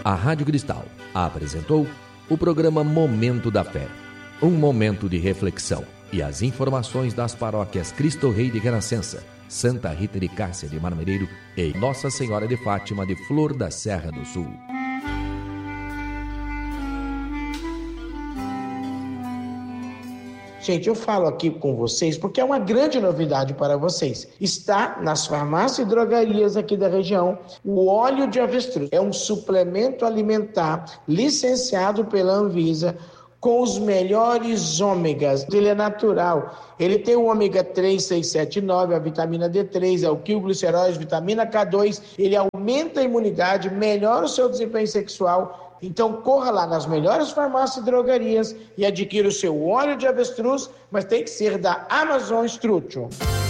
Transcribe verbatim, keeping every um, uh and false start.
A Rádio Cristal apresentou o programa Momento da Fé, um momento de reflexão e as informações das paróquias Cristo Rei de Renascença, Santa Rita de Cássia de Marmereiro e Nossa Senhora de Fátima de Flor da Serra do Sul. Gente, eu falo aqui com vocês porque é uma grande novidade para vocês. Está nas farmácias e drogarias aqui da região o óleo de avestruz. É um suplemento alimentar licenciado pela Anvisa com os melhores ômegas. Ele é natural. Ele tem o ômega três, seis, sete, nove, a vitamina D três, a alquilgliceróis, vitamina K dois. Ele aumenta a imunidade, melhora o seu desempenho sexual. Então corra lá nas melhores farmácias e drogarias e adquira o seu óleo de avestruz, mas tem que ser da Amazon Structure.